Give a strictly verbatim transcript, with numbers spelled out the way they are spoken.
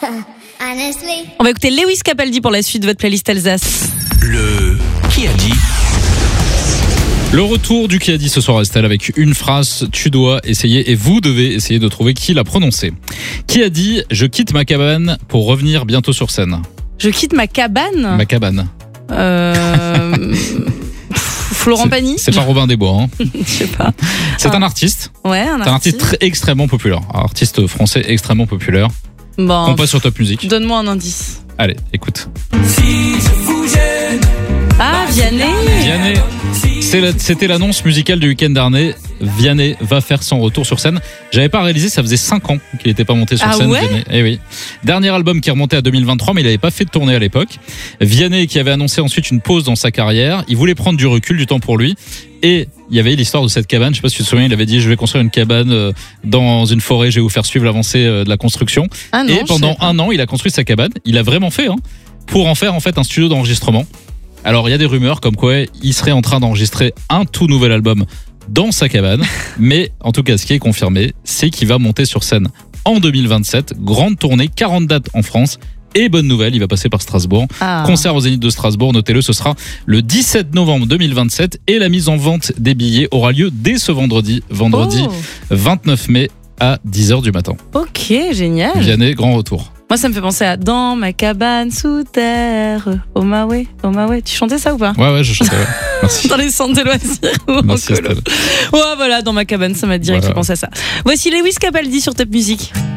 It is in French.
Honestly. On va écouter Lewis Capaldi pour la suite de votre playlist Alsace. Le Qui a dit? Le retour du Qui a dit ce soir, Estelle, avec une phrase. Tu dois essayer et vous devez essayer de trouver qui l'a prononcé. Qui a dit « Je quitte ma cabane pour revenir bientôt sur scène ». Je quitte ma cabane. Ma cabane. Euh... Florent C'est- Pagny. C'est pas Robin des Bois. Hein. Je sais pas. C'est Ah. un artiste. Ouais, un C'est un artiste. artiste très, extrêmement populaire. Un artiste français extrêmement populaire. Bon, On passe sur Top Music. donne-moi un indice. Allez, écoute. Ah, Vianney. Vianney, c'est la- c'était l'annonce musicale du week-end dernier. Vianney va faire son retour sur scène. J'avais pas réalisé, ça faisait cinq ans qu'il n'était pas monté sur Ah scène. ouais Vianney. Eh oui. Dernier album qui est remonté à deux mille vingt-trois, mais il n'avait pas fait de tournée à l'époque. Vianney qui avait annoncé ensuite une pause dans sa carrière. Il voulait prendre du recul, du temps pour lui. Et il y avait l'histoire de cette cabane. Je sais pas si tu te souviens, il avait dit je vais construire une cabane euh, dans une forêt. Je vais vous faire suivre l'avancée euh, de la construction. Ah non, Et je pendant sais pas. un an, il a construit sa cabane. Il a vraiment fait, hein, pour en faire en fait un studio d'enregistrement. Alors il y a des rumeurs comme quoi il serait en train d'enregistrer un tout nouvel album dans sa cabane, mais en tout cas ce qui est confirmé, c'est qu'il va monter sur scène en deux mille vingt-sept, grande tournée, quarante dates en France. Et bonne nouvelle, il va passer par Strasbourg. Ah. Concert au Zénith de Strasbourg, notez-le, ce sera le dix-sept novembre deux mille vingt-sept et la mise en vente des billets aura lieu dès ce vendredi, vendredi Oh. vingt-neuf mai à dix heures du matin. Ok, génial. Vianney, grand retour. Moi, ça me fait penser à Dans ma cabane sous terre, oh my way, oh my way. Tu chantais ça ou pas? Ouais, ouais, je chantais. Ouais. Merci. Dans les centres de loisirs ou en Merci colo. Estelle. Ouais, voilà, dans ma cabane, ça m'a direct Voilà. fait penser à ça. Voici Lewis Capaldi sur Top Music.